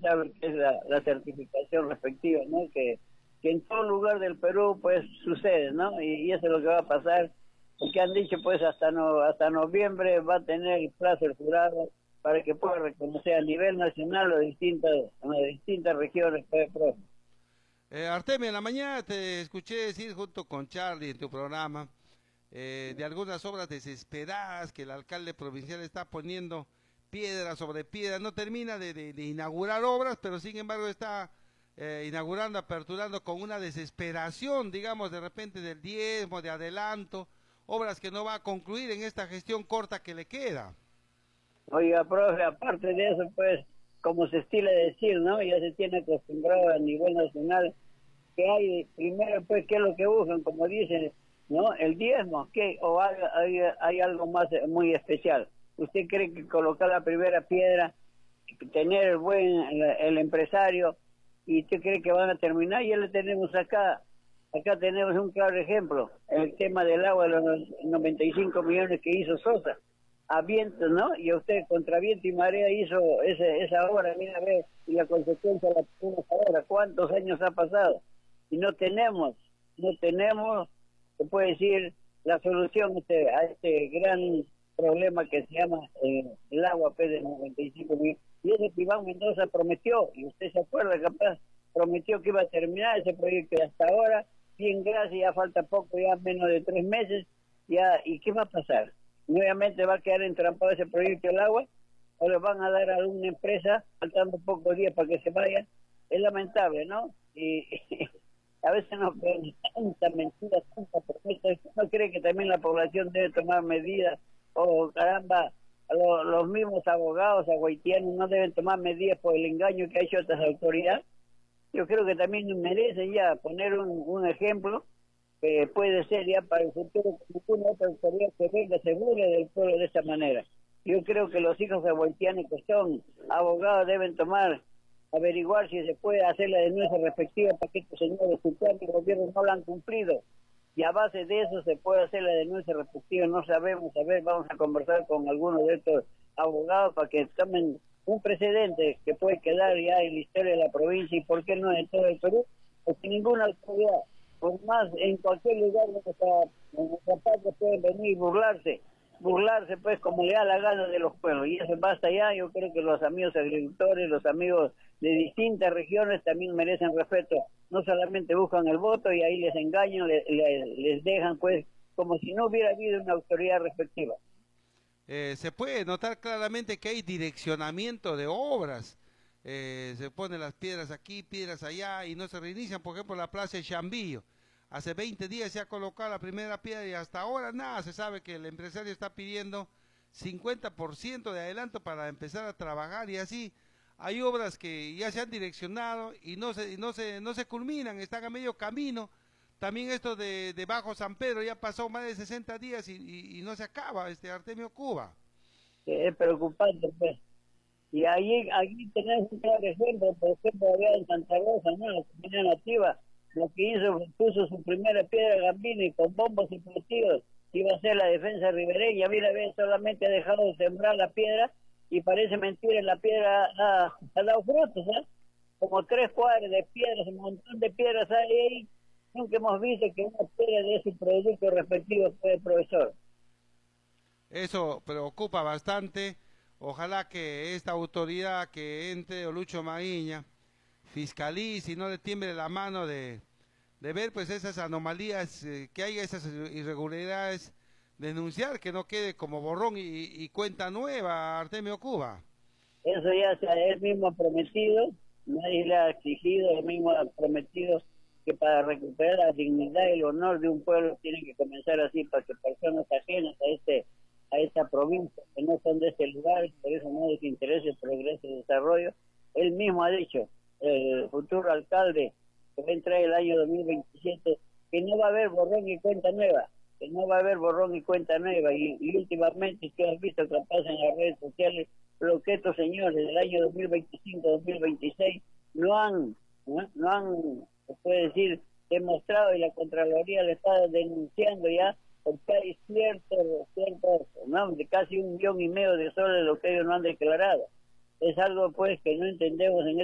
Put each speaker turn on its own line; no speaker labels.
sabe que es la certificación respectiva, ¿no? Que en todo lugar del Perú pues sucede, ¿no? Y eso es lo que va a pasar, porque han dicho pues hasta noviembre va a tener el plazo el jurado para que pueda reconocer a nivel nacional en las distintas regiones pues, profe.
Artemio, en la mañana te escuché decir junto con Charlie en tu programa de algunas obras desesperadas que el alcalde provincial está poniendo piedra sobre piedra, no termina de inaugurar obras, pero sin embargo está inaugurando, aperturando con una desesperación, digamos, de repente del diezmo, de adelanto, obras que no va a concluir en esta gestión corta que le queda.
Oiga, profe, aparte de eso, pues, como se estila decir, ¿no? Ya se tiene acostumbrado a nivel nacional que hay, primero, pues, ¿qué es lo que buscan? Como dicen, ¿no? El diezmo, ¿qué? O hay algo más muy especial. ¿Usted cree que colocar la primera piedra, tener el empresario, y usted cree que van a terminar? Ya lo tenemos acá tenemos un claro ejemplo, el tema del agua, los 95 millones que hizo Sosa a viento, ¿no? Y usted contra viento y marea hizo esa obra, mira a ver, y la consecuencia la tenemos ahora. ¿Cuántos años ha pasado? Y no tenemos, se puede decir, la solución a este gran problema que se llama el agua, pues, de 95 millones. Y ese que Iván Mendoza prometió, y usted se acuerda, capaz, prometió que iba a terminar ese proyecto, y hasta ahora, bien, gracias, ya falta poco, ya menos de 3 meses, ya, ¿y qué va a pasar? Nuevamente va a quedar entrampado ese proyecto del agua, o le van a dar a alguna empresa faltando pocos días para que se vaya. Es lamentable, ¿no? Y a veces nos ven tanta mentira, tanta promesa. ¿No cree que también la población debe tomar medidas? O caramba, los mismos abogados haitianos no deben tomar medidas por el engaño que ha hecho otras autoridades. Yo creo que también merecen ya poner un ejemplo que puede ser ya para el futuro, que ninguna otra autoridad que venga se burle del pueblo de esa manera. Yo creo que los hijos haitianos que son abogados deben averiguar si se puede hacer la denuncia respectiva para que estos señores tutelan que el gobierno no la han cumplido, y a base de eso se puede hacer la denuncia respectiva. No sabemos, a ver, vamos a conversar con algunos de estos abogados para que tomen un precedente que puede quedar ya en la historia de la provincia, y por qué no en todo el Perú, porque ninguna autoridad, por más en cualquier lugar de nuestra patria, pueden venir y burlarse pues como le da la gana de los pueblos, y eso basta ya. Yo creo que los amigos agricultores, los amigos de distintas regiones también merecen respeto, no solamente buscan el voto y ahí les engañan, les dejan pues como si no hubiera habido una autoridad respectiva.
Se puede notar claramente que hay direccionamiento de obras. Se ponen las piedras aquí, piedras allá y no se reinician. Por ejemplo, la plaza de Chambillo. Hace 20 días se ha colocado la primera piedra y hasta ahora nada. Se sabe que el empresario está pidiendo 50% de adelanto para empezar a trabajar, y así hay obras que ya se han direccionado y no se culminan, están a medio camino. También esto de Bajo San Pedro ya pasó más de 60 días y no se acaba, Artemio Cuba.
Es preocupante pues. Y allí tenemos un claro ejemplo, por ejemplo, allá en Santa Rosa, ¿no? La comunidad nativa, lo que puso su primera piedra Gambini con bombos y platillos, iba a ser la defensa ribereña. Mira, ve, solamente ha dejado de sembrar la piedra, y parece mentira, la piedra ha dado frutos, ¿eh? Como 3 cuadras de piedras, un montón de piedras hay ahí. Nunca hemos visto que una piedra de ese producto respectivo fue el profesor.
Eso preocupa bastante. Ojalá que esta autoridad que entre, Lucho Mariña, fiscalice y no le tiemble la mano de ver pues esas anomalías, que hay esas irregularidades, denunciar, que no quede como borrón y cuenta nueva, Artemio Cuba.
Eso ya él mismo ha prometido, nadie le ha exigido, él mismo ha prometido que para recuperar la dignidad y el honor de un pueblo tiene que comenzar así, para que personas ajenas a esta provincia, que no son de este lugar, por eso no les interesa el progreso y desarrollo. Él mismo ha dicho, el futuro alcalde que va a entrar el año 2027, que no va a haber borrón y cuenta nueva, que no va a haber borrón y cuenta nueva, y últimamente tú has visto que pasa en las redes sociales lo que estos señores del año 2025-2026 no han, se puede decir, demostrado, y la Contraloría le está denunciando ya, porque hay ciertos, ¿no?, de casi 1,5 millones de soles lo que ellos no han declarado. Es algo pues que no entendemos en